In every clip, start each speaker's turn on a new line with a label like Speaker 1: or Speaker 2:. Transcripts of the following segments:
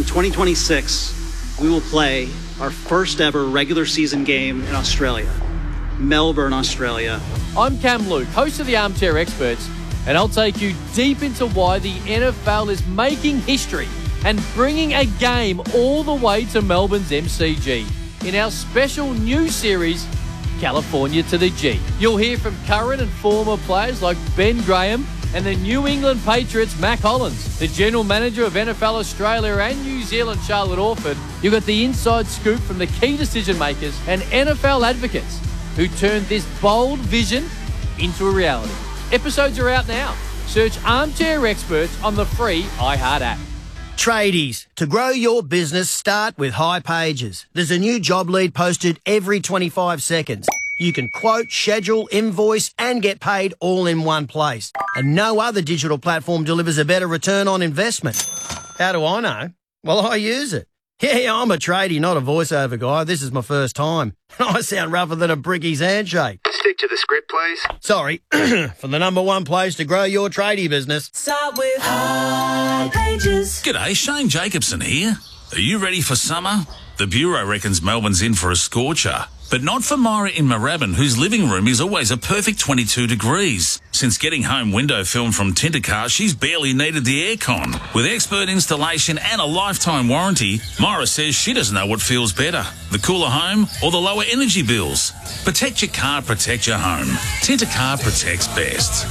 Speaker 1: 2026, we will play our first ever regular season game in Australia, Melbourne, Australia.
Speaker 2: I'm Cam Luke, host of the Armchair Experts, and I'll take you deep into why the NFL is making history and bringing a game all the way to Melbourne's MCG in our special new series, California to the G. You'll hear from current and former players like Ben Graham and the New England Patriots' Mac Hollins, the General Manager of NFL Australia and New Zealand, Charlotte Orford. You've got the inside scoop from the key decision makers and NFL advocates who turned this bold vision into a reality. Episodes are out now. Search Armchair Experts on the free iHeart app.
Speaker 3: Tradies, to grow your business, start with High Pages. There's a new job lead posted every 25 seconds. You can quote, schedule, invoice and get paid all in one place. And no other digital platform delivers a better return on investment. How do I know? Well, I use it. Yeah, I'm a tradie, not a voiceover guy. This is my first time. I sound rougher than a bricky's handshake.
Speaker 4: Stick to the script, please.
Speaker 3: Sorry, for the number one place to grow your tradie business.
Speaker 5: Start with High Pages.
Speaker 6: G'day, Shane Jacobson here. Are you ready for summer? The Bureau reckons Melbourne's in for a scorcher. But not for Myra in Moorabbin, whose living room is always a perfect 22 degrees. Since getting home window film from Tintercar, she's barely needed the aircon. With expert installation and a lifetime warranty, Myra says she doesn't know what feels better, the cooler home or the lower energy bills. Protect your car, protect your home. Tintercar protects best.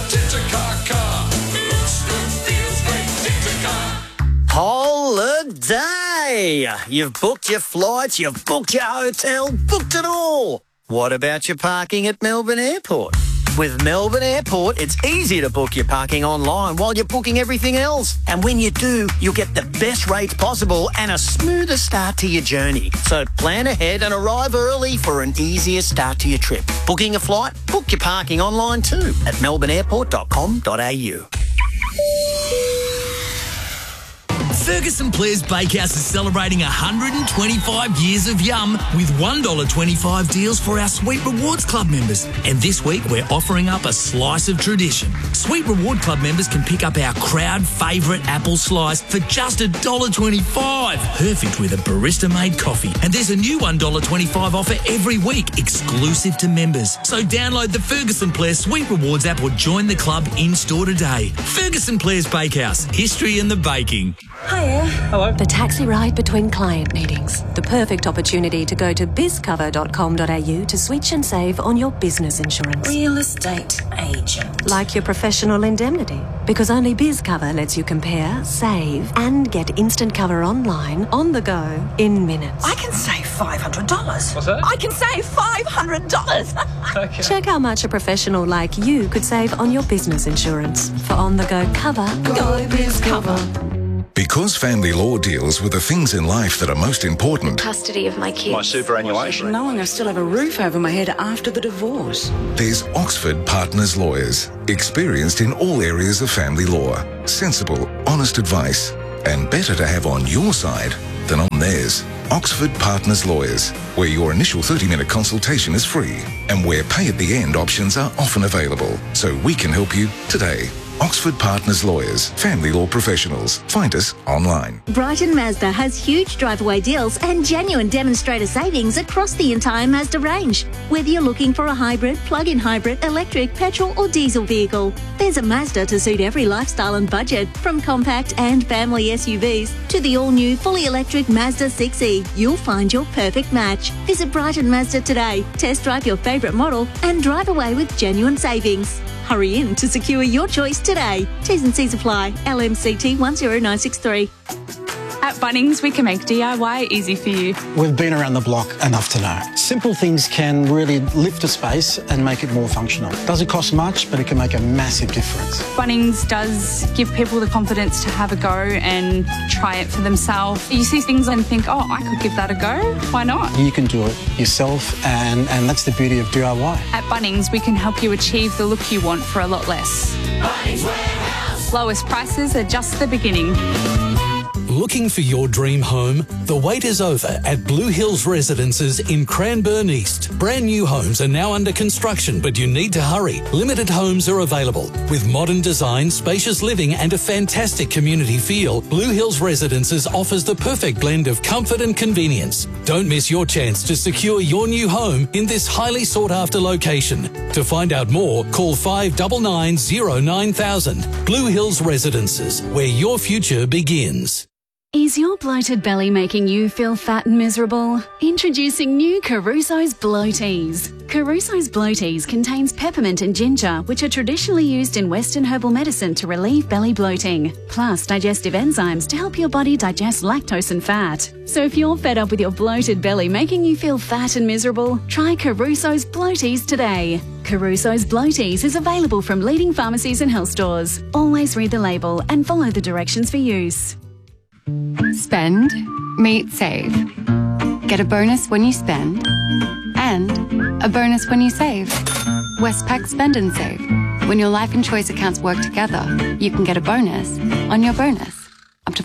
Speaker 3: Holiday! You've booked your flights, you've booked your hotel, booked it all. What about your parking at Melbourne Airport? With Melbourne Airport, it's easy to book your parking online while you're booking everything else. And when you do, you'll get the best rates possible and a smoother start to your journey. So plan ahead and arrive early for an easier start to your trip. Booking a flight? Book your parking online too at melbourneairport.com.au.
Speaker 7: Ferguson Blair's Bakehouse is celebrating 125 years of yum with $1.25 deals for our Sweet Rewards Club members. And this week, we're offering up a slice of tradition. Sweet Reward Club members can pick up our crowd favourite apple slice for just $1.25. Perfect with a barista-made coffee. And there's a new $1.25 offer every week, exclusive to members. So download the Ferguson Blair Sweet Rewards app or join the club in-store today. Ferguson Blair's Bakehouse, history in the baking.
Speaker 5: Hiya.
Speaker 2: Hello.
Speaker 8: The taxi ride between client meetings. The perfect opportunity to go to bizcover.com.au to switch and save on your business insurance.
Speaker 5: Real estate agent.
Speaker 8: Like your professional indemnity. Because only BizCover lets you compare, save, and get instant cover online, on the go, in minutes.
Speaker 5: I can save $500.
Speaker 2: What's that?
Speaker 5: I can save $500.
Speaker 2: Okay.
Speaker 8: Check how much a professional like you could save on your business insurance. For on-the-go cover, go BizCover.
Speaker 9: Because family law deals with the things in life that are most important,
Speaker 10: Custody of my kids.
Speaker 4: My superannuation.
Speaker 11: Knowing I still have a roof over my head after the divorce.
Speaker 9: there's Oxford Partners Lawyers, experienced in all areas of family law, sensible, honest advice, and better to have on your side than on theirs. Oxford Partners Lawyers, where your initial 30-minute consultation is free and where pay-at-the-end options are often available, so we can help you today. Oxford Partners Lawyers, family law professionals. Find us online.
Speaker 12: Brighton Mazda has huge drive-away deals and genuine demonstrator savings across the entire Mazda range. Whether you're looking for a hybrid, plug-in hybrid, electric, petrol or diesel vehicle, there's a Mazda to suit every lifestyle and budget. From compact and family SUVs to the all-new fully electric Mazda 6e, you'll find your perfect match. Visit Brighton Mazda today, test drive your favourite model and drive away with genuine savings. Hurry in to secure your choice today. T's and C's apply. LMCT 10963.
Speaker 13: At Bunnings, we can make DIY easy for you.
Speaker 14: We've been around the block enough to know. Simple things can really lift a space and make it more functional. Doesn't cost much, but it can make a massive difference.
Speaker 13: Bunnings does give people the confidence to have a go and try it for themselves. You see things and think, oh, I could give that a go. Why not?
Speaker 14: You can do it yourself, and that's the beauty of DIY.
Speaker 13: At Bunnings, we can help you achieve the look you want for a lot less.
Speaker 7: Bunnings Warehouse.
Speaker 13: Lowest prices are just the beginning.
Speaker 10: Looking for your dream home? The wait is over at Blue Hills Residences in Cranbourne East. Brand new homes are now under construction, but you need to hurry. Limited homes are available. With modern design, spacious living and a fantastic community feel, Blue Hills Residences offers the perfect blend of comfort and convenience. Don't miss your chance to secure your new home in this highly sought after location. To find out more, call 599 09000. Blue Hills Residences, where your future begins.
Speaker 15: Is your bloated belly making you feel fat and miserable? Introducing new Caruso's Bloaties. Caruso's Bloaties contains peppermint and ginger, which are traditionally used in Western herbal medicine to relieve belly bloating, plus digestive enzymes to help your body digest lactose and fat. So if you're fed up with your bloated belly making you feel fat and miserable, try Caruso's Bloaties today. Caruso's Bloaties is available from leading pharmacies and health stores. Always read the label and follow the directions for use.
Speaker 16: Spend, meet, save. Get a bonus when you spend and a bonus when you save. Westpac Spend and Save. When your life and choice accounts work together, you can get a bonus on your bonus, up to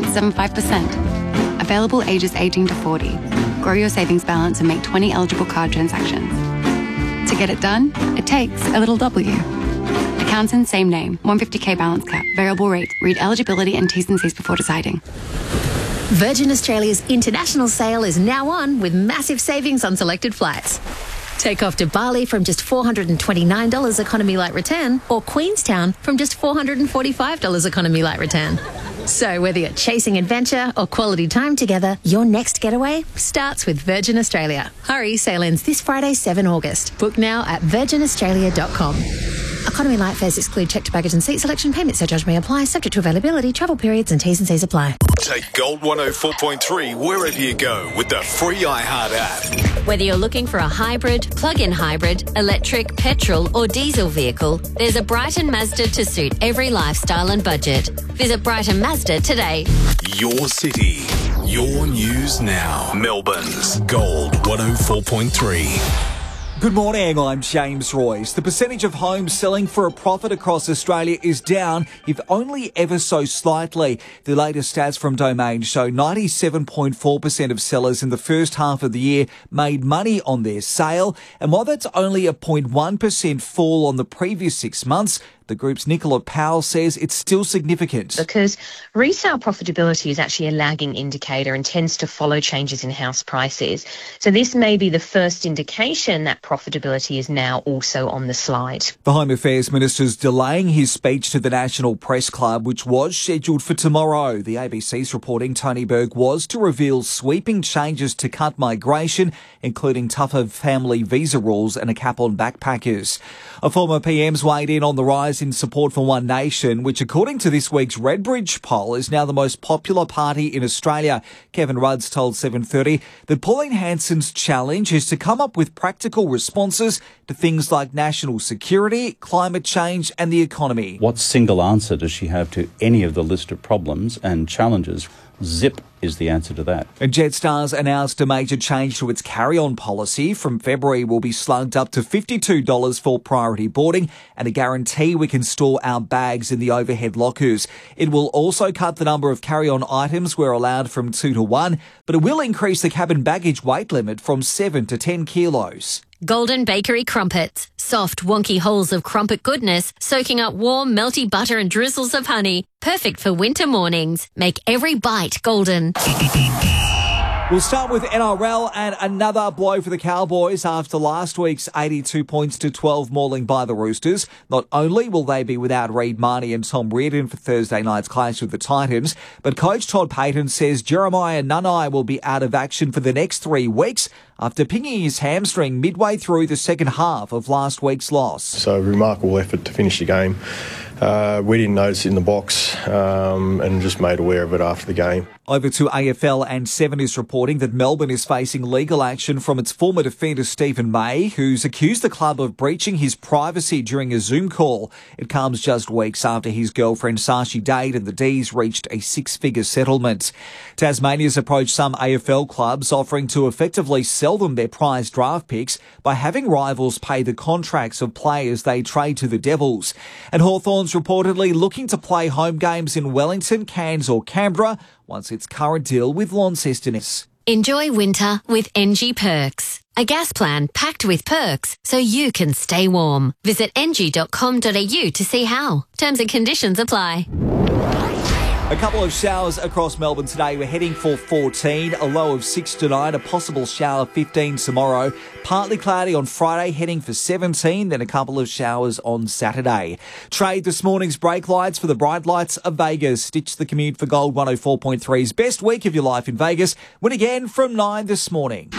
Speaker 16: 5.75%. Available ages 18 to 40. Grow your savings balance and make 20 eligible card transactions. To get it done, it takes a little W. Accounts in same name, 150k balance cap, variable rate. Read eligibility and T's and C's before deciding.
Speaker 17: Virgin Australia's international sale is now on with massive savings on selected flights. Take off to Bali from just $429 economy light return, or Queenstown from just $445 economy light return. So whether you're chasing adventure or quality time together, your next getaway starts with Virgin Australia. Hurry, sale ends this Friday, 7 August. Book now at virginaustralia.com. Economy light fares exclude checked baggage and seat selection. Payment surcharge may apply, subject to availability, travel periods and T's and C's apply.
Speaker 18: Take Gold 104.3 wherever you go with the free iHeart app.
Speaker 19: Whether you're looking for a hybrid, plug-in hybrid, electric, petrol or diesel vehicle, there's a Brighton Mazda to suit every lifestyle and budget. Visit Brighton Mazda today.
Speaker 18: Your city, your news now. Melbourne's Gold 104.3.
Speaker 20: Good morning, I'm James Royce. The percentage of homes selling for a profit across Australia is down, if only ever so slightly. The latest stats from Domain show 97.4% of sellers in the first half of the year made money on their sale. And while that's only a 0.1% fall on the previous 6 months, the group's Nicola Powell says it's still significant.
Speaker 21: Because resale profitability is actually a lagging indicator and tends to follow changes in house prices. So this may be the first indication that profitability is now also on the slide.
Speaker 20: The Home Affairs Minister's delaying his speech to the National Press Club, which was scheduled for tomorrow. The ABC's reporting Tony Berg was to reveal sweeping changes to cut migration, including tougher family visa rules and a cap on backpackers. A former PM's weighed in on the rise in support for One Nation, which according to this week's Redbridge poll is now the most popular party in Australia. Kevin Rudd's told 7:30 that Pauline Hanson's challenge is to come up with practical responses to things like national security, climate change and the economy.
Speaker 22: What single answer does she have to any of the list of problems and challenges? Zip is the answer to that.
Speaker 20: And Jetstar's announced a major change to its carry-on policy. From February, will be slugged up to $52 for priority boarding and a guarantee we can store our bags in the overhead lockers. It will also cut the number of carry-on items we're allowed from 2 to 1, but it will increase the cabin baggage weight limit from 7 to 10 kilos.
Speaker 19: Golden Bakery Crumpets. Soft, wonky holes of crumpet goodness, soaking up warm, melty butter and drizzles of honey. Perfect for winter mornings. Make every bite golden.
Speaker 20: We'll start with NRL and another blow for the Cowboys after last week's 82 points to 12 mauling by the Roosters. Not only will they be without Reid Marnie and Tom Reardon for Thursday night's clash with the Titans, but coach Todd Payten says Jeremiah Nanai will be out of action for the next 3 weeks after pinging his hamstring midway through the second half of last week's loss.
Speaker 23: So remarkable effort to finish the game. We didn't notice it in the box and just made aware of it after the game.
Speaker 20: Over to AFL, and 7 is reporting that Melbourne is facing legal action from its former defender Stephen May, who's accused the club of breaching his privacy during a Zoom call. It comes just weeks after his girlfriend Sashi Dade and the D's reached a 6-figure settlement. Tasmania's approached some AFL clubs offering to effectively sell them their prized draft picks by having rivals pay the contracts of players they trade to the Devils. And Hawthorn's Melbourne's reportedly looking to play home games in Wellington, Cairns or Canberra once its current deal with Launceston ends.
Speaker 19: Enjoy winter with NG Perks, a gas plan packed with perks so you can stay warm. Visit ng.com.au to see how. Terms and conditions apply.
Speaker 20: A couple of showers across Melbourne today. We're heading for 14, a low of 6 tonight, a possible shower 15 tomorrow. Partly cloudy on Friday, heading for 17, then a couple of showers on Saturday. Trade this morning's brake lights for the bright lights of Vegas. Stitch the commute for Gold 104.3's best week of your life in Vegas. Win again from 9 this morning.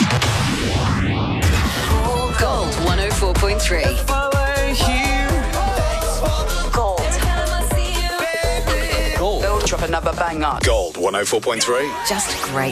Speaker 11: Gold 104.3. Gold. They'll drop another banger.
Speaker 18: Gold 104.3.
Speaker 11: Just great.